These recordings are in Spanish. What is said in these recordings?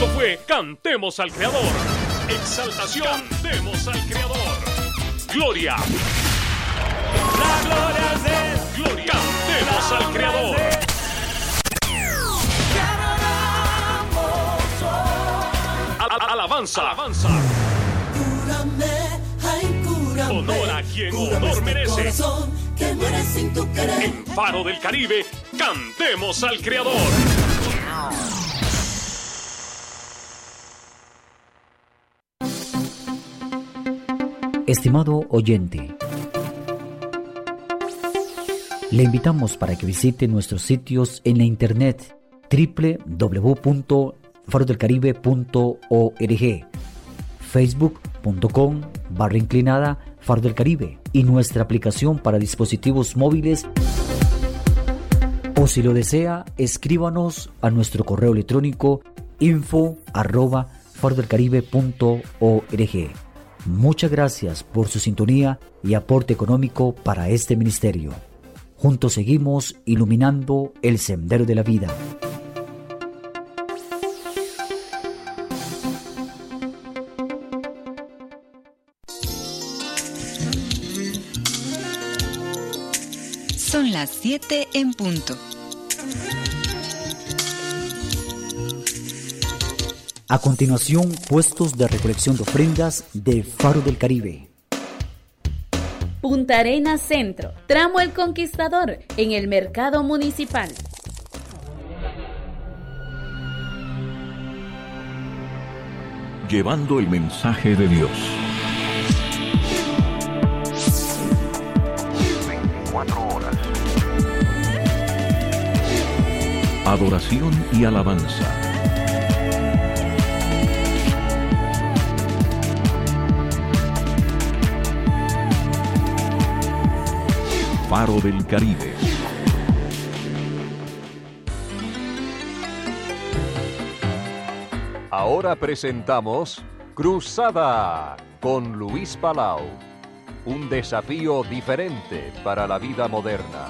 Esto fue Cantemos al Creador. Exaltación, cantemos al Creador. Gloria. La gloria es de Gloria. Cantemos al Creador. Alabanza. Alabanza. Cúrame, ay, cúrame. Honor a quien Cúrame honor este merece. corazón que muere sin tu querer. En Faro del Caribe, cantemos al Creador. Estimado oyente, le invitamos para que visite nuestros sitios en la internet www.farodelcaribe.org, facebook.com/inclinada Faro del Caribe y nuestra aplicación para dispositivos móviles. O si lo desea, escríbanos a nuestro correo electrónico info@farodelcaribe.org. Muchas gracias por su sintonía y aporte económico para este ministerio. Juntos seguimos iluminando el sendero de la vida. Son las 7 en punto. A continuación, puestos de recolección de ofrendas de Faro del Caribe. Punta Arenas Centro, tramo El Conquistador, en el mercado municipal. Llevando el mensaje de Dios. 24 horas. Adoración y alabanza. Faro del Caribe. Ahora presentamos Cruzada con Luis Palau. Un desafío diferente para la vida moderna.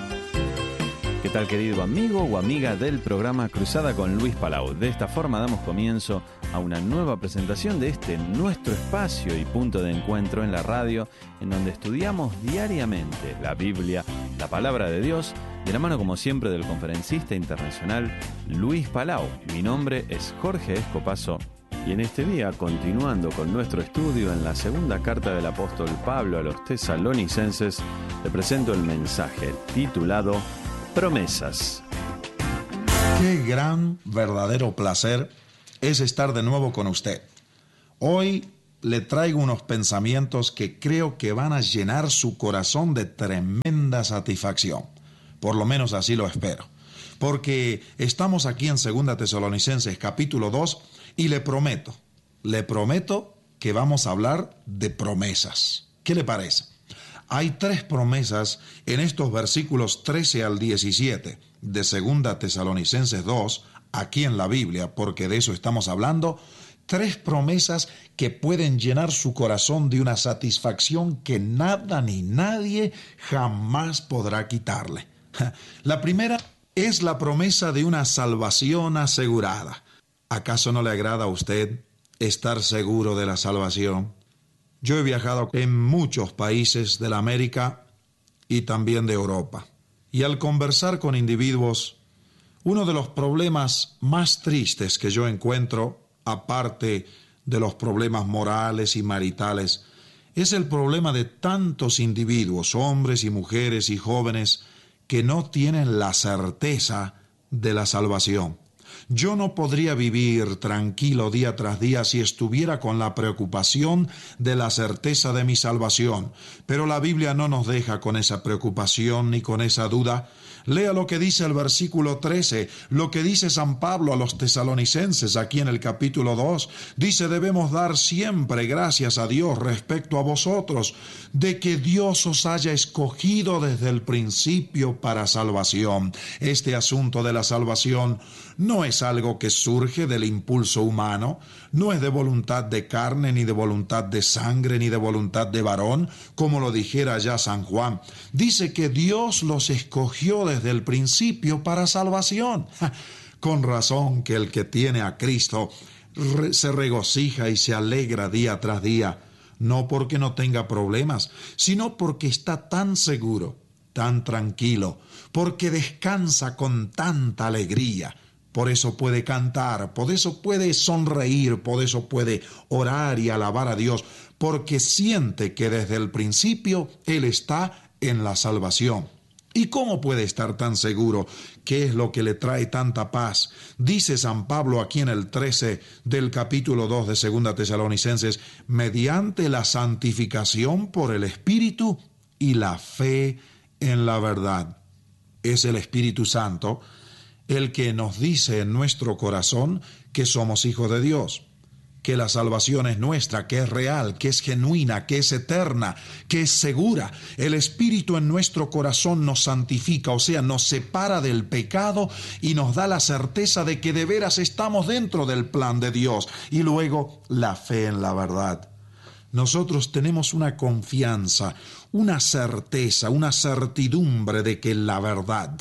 ¿Qué tal, querido amigo o amiga del programa Cruzada con Luis Palau? De esta forma damos comienzo a una nueva presentación de este nuestro espacio y punto de encuentro en la radio, en donde estudiamos diariamente la Biblia, la palabra de Dios, de la mano como siempre del conferencista internacional Luis Palau. Mi nombre es Jorge Escopazo y en este día, continuando con nuestro estudio en la segunda carta del apóstol Pablo a los tesalonicenses, le presento el mensaje titulado Promesas. Qué gran, verdadero placer es estar de nuevo con usted. Hoy le traigo unos pensamientos que creo que van a llenar su corazón de tremenda satisfacción. Por lo menos así lo espero. Porque estamos aquí en 2 Tesalonicenses capítulo 2 y le prometo que vamos a hablar de promesas. ¿Qué le parece? Hay 3 promesas en estos versículos 13 al 17 de 2 Tesalonicenses 2, aquí en la Biblia, porque de eso estamos hablando. 3 promesas que pueden llenar su corazón de una satisfacción que nada ni nadie jamás podrá quitarle. La primera es la promesa de una salvación asegurada. ¿Acaso no le agrada a usted estar seguro de la salvación? Yo he viajado en muchos países de la América y también de Europa. Y al conversar con individuos, uno de los problemas más tristes que yo encuentro, aparte de los problemas morales y maritales, es el problema de tantos individuos, hombres y mujeres y jóvenes, que no tienen la certeza de la salvación. Yo no podría vivir tranquilo día tras día si estuviera con la preocupación de la certeza de mi salvación. Pero la Biblia no nos deja con esa preocupación ni con esa duda. Lea lo que dice el versículo 13, lo que dice San Pablo a los tesalonicenses aquí en el capítulo 2. Dice, debemos dar siempre gracias a Dios respecto a vosotros, de que Dios os haya escogido desde el principio para salvación. Este asunto de la salvación no es algo que surge del impulso humano, no es de voluntad de carne, ni de voluntad de sangre, ni de voluntad de varón, como lo dijera ya San Juan. Dice que Dios los escogió desde el principio para salvación. Con razón que el que tiene a Cristo se regocija y se alegra día tras día, no porque no tenga problemas, sino porque está tan seguro, tan tranquilo, porque descansa con tanta alegría. Por eso puede cantar, por eso puede sonreír, por eso puede orar y alabar a Dios, porque siente que desde el principio Él está en la salvación. ¿Y cómo puede estar tan seguro? ¿Qué es lo que le trae tanta paz? Dice San Pablo aquí en el 13 del capítulo 2 de 2 Tesalonicenses, mediante la santificación por el Espíritu y la fe en la verdad. Es el Espíritu Santo el que nos dice en nuestro corazón que somos hijos de Dios, que la salvación es nuestra, que es real, que es genuina, que es eterna, que es segura. El Espíritu en nuestro corazón nos santifica, o sea, nos separa del pecado y nos da la certeza de que de veras estamos dentro del plan de Dios. Y luego la fe en la verdad. Nosotros tenemos una confianza, una certeza, una certidumbre de que la verdad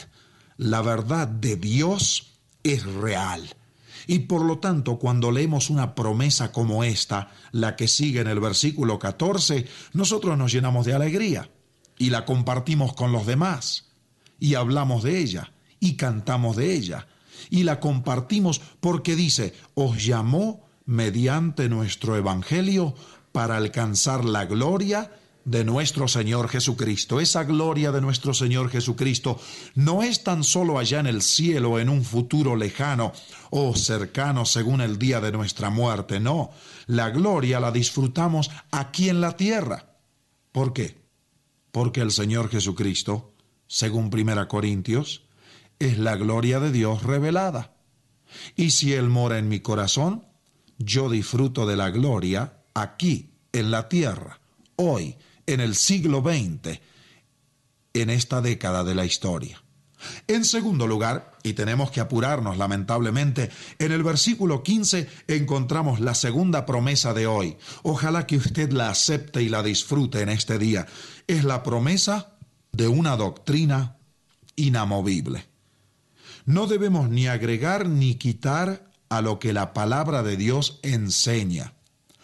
de Dios es real. Y por lo tanto, cuando leemos una promesa como esta, la que sigue en el versículo 14, nosotros nos llenamos de alegría y la compartimos con los demás y hablamos de ella y cantamos de ella y la compartimos porque dice, os llamó mediante nuestro evangelio para alcanzar la gloria de nuestro Señor Jesucristo. Esa gloria de nuestro Señor Jesucristo no es tan solo allá en el cielo, en un futuro lejano o cercano según el día de nuestra muerte. No, la gloria la disfrutamos aquí en la tierra. ¿Por qué? Porque el Señor Jesucristo, según 1 Corintios, es la gloria de Dios revelada. Y si Él mora en mi corazón, yo disfruto de la gloria aquí en la tierra, hoy, en el siglo XX, en esta década de la historia. En segundo lugar, y tenemos que apurarnos lamentablemente, en el versículo 15 encontramos la segunda promesa de hoy. Ojalá que usted la acepte y la disfrute en este día. Es la promesa de una doctrina inamovible. No debemos ni agregar ni quitar a lo que la palabra de Dios enseña.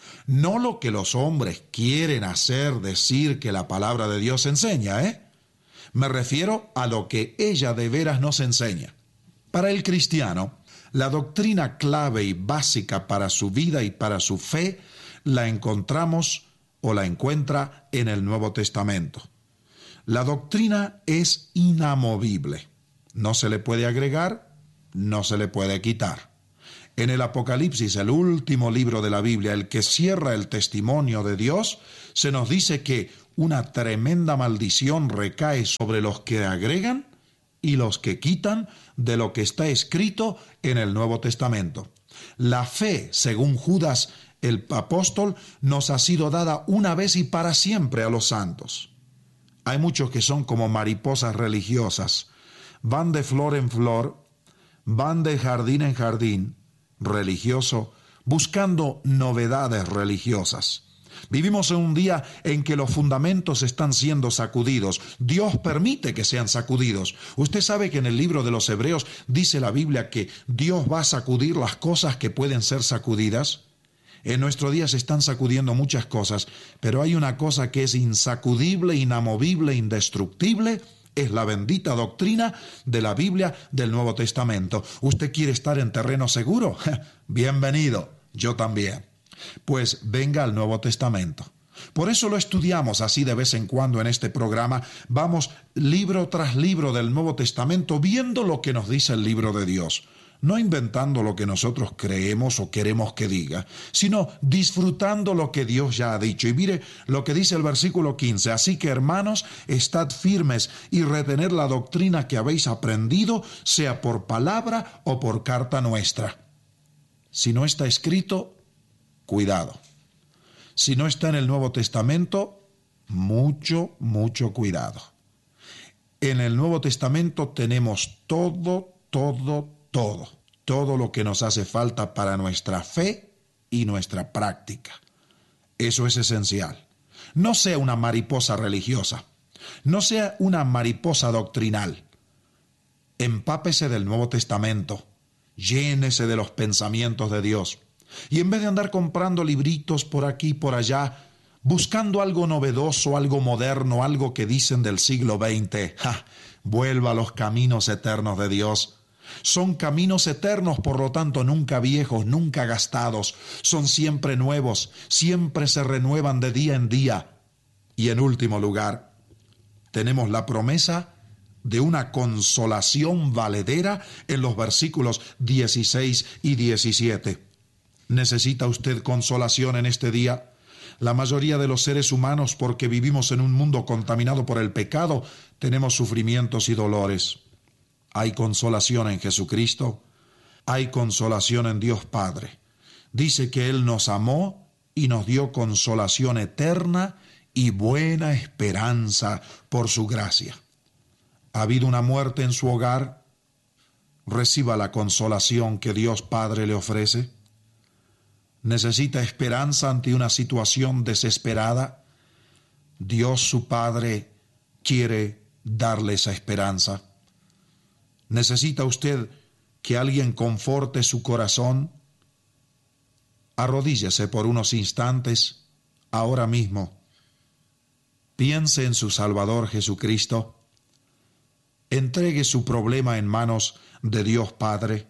No lo que los hombres quieren hacer decir que la palabra de Dios enseña, Me refiero a lo que ella de veras nos enseña. Para el cristiano, la doctrina clave y básica para su vida y para su fe la encontramos o la encuentra en el Nuevo Testamento. La doctrina es inamovible. No se le puede agregar, no se le puede quitar. En el Apocalipsis, el último libro de la Biblia, el que cierra el testimonio de Dios, se nos dice que una tremenda maldición recae sobre los que agregan y los que quitan de lo que está escrito en el Nuevo Testamento. La fe, según Judas el apóstol, nos ha sido dada una vez y para siempre a los santos. Hay muchos que son como mariposas religiosas. Van de flor en flor, van de jardín en jardín, religioso, buscando novedades religiosas. Vivimos en un día en que los fundamentos están siendo sacudidos. Dios permite que sean sacudidos. Usted sabe que en el libro de los Hebreos dice la Biblia que Dios va a sacudir las cosas que pueden ser sacudidas. En nuestro día se están sacudiendo muchas cosas, pero hay una cosa que es insacudible, inamovible, indestructible. Es la bendita doctrina de la Biblia del Nuevo Testamento. ¿Usted quiere estar en terreno seguro? Bienvenido, yo también. Pues venga al Nuevo Testamento. Por eso lo estudiamos así de vez en cuando en este programa. Vamos libro tras libro del Nuevo Testamento viendo lo que nos dice el libro de Dios. No inventando lo que nosotros creemos o queremos que diga, sino disfrutando lo que Dios ya ha dicho. Y mire lo que dice el versículo 15. Así que, hermanos, estad firmes y retened la doctrina que habéis aprendido, sea por palabra o por carta nuestra. Si no está escrito, cuidado. Si no está en el Nuevo Testamento, mucho cuidado. En el Nuevo Testamento tenemos todo lo que nos hace falta para nuestra fe y nuestra práctica. Eso es esencial. No sea una mariposa religiosa, no sea una mariposa doctrinal. Empápese del Nuevo Testamento, llénese de los pensamientos de Dios. Y en vez de andar comprando libritos por aquí y por allá, buscando algo novedoso, algo moderno, algo que dicen del siglo XX, vuelva a los caminos eternos de Dios. Son caminos eternos, por lo tanto, nunca viejos, nunca gastados. Son siempre nuevos, siempre se renuevan de día en día. Y en último lugar, tenemos la promesa de una consolación valedera en los versículos 16 y 17. ¿Necesita usted consolación en este día? La mayoría de los seres humanos, porque vivimos en un mundo contaminado por el pecado, tenemos sufrimientos y dolores. Hay consolación en Jesucristo, hay consolación en Dios Padre. Dice que Él nos amó y nos dio consolación eterna y buena esperanza por su gracia. ¿Ha habido una muerte en su hogar? Reciba la consolación que Dios Padre le ofrece. ¿Necesita esperanza ante una situación desesperada? Dios su Padre quiere darle esa esperanza. ¿Necesita usted que alguien conforte su corazón? Arrodíllese por unos instantes, ahora mismo. Piense en su Salvador Jesucristo. Entregue su problema en manos de Dios Padre.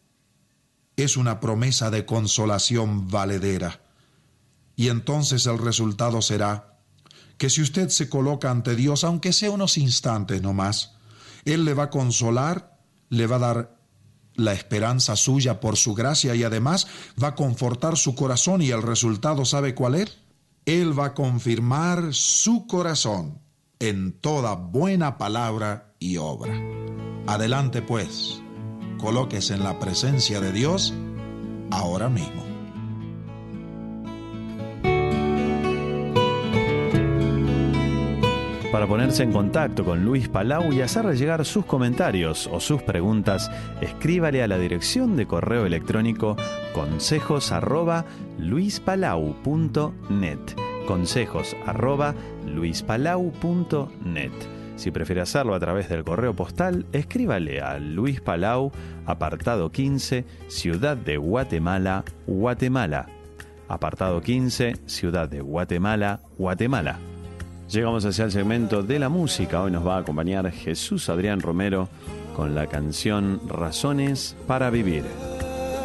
Es una promesa de consolación valedera. Y entonces el resultado será que si usted se coloca ante Dios, aunque sea unos instantes nomás, Él le va a consolar, le va a dar la esperanza suya por su gracia y además va a confortar su corazón, y el resultado, ¿sabe cuál es? Él va a confirmar su corazón en toda buena palabra y obra. Adelante pues, colóquese en la presencia de Dios ahora mismo. Para ponerse en contacto con Luis Palau y hacerle llegar sus comentarios o sus preguntas, escríbale a la dirección de correo electrónico consejos@luispalau.net. consejos@luispalau.net. Si prefiere hacerlo a través del correo postal, escríbale a Luis Palau, apartado 15, Ciudad de Guatemala, Guatemala. Apartado 15, Ciudad de Guatemala, Guatemala. Llegamos hacia el segmento de la música. Hoy nos va a acompañar Jesús Adrián Romero con la canción Razones para Vivir.